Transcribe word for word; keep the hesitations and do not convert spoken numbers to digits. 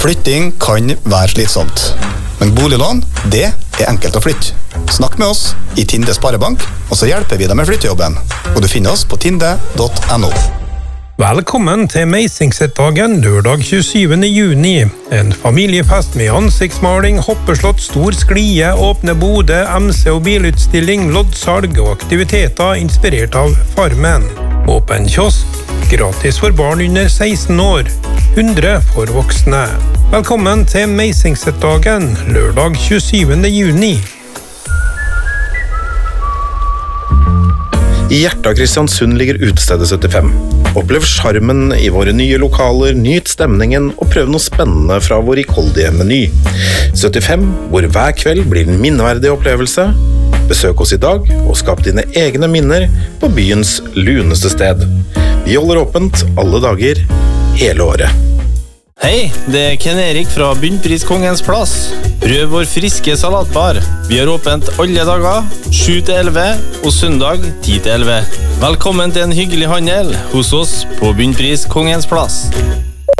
Flytting kan være slitsomt, men boliglån, det er enkelt å flytte. Snakk med oss i Tinde Sparebank, og så hjelper vi deg med flyttejobben. Og du finner oss på tinde punktum no. Velkommen til Meisingset-dagen lørdag tjuesyvende juni. En familiefest med ansiktsmaling, hoppeslott, stor sklie, åpne bode, M C og bilutstilling, loddsalg og aktiviteter inspirert av Farmen. Åpen kiosk, gratis for barn under seksten år, hundre for voksne. Velkommen til Meisingset-dagen lørdag tjuesyvende juni. I hjertet av Kristiansund ligger utestedet syttifem. Opplev charmen i våre nye lokaler, nyt stemningen og prøv noe spennende fra vår rikholdige meny. syttifem, hvor hver kveld blir en minneverdig opplevelse. Besøk oss i dag og skap dine egne minner på byens luneste sted. Vi holder åpent alle dager, hele året. Hei, det er Ken Erik fra Bunnpris Kongens Plass. Prøv vår friske salatbar. Vi har åpent alle dager, sju til elleve, og søndag ti til elleve. Velkommen til en hyggelig handel hos oss på Bunnpris Kongens Plass.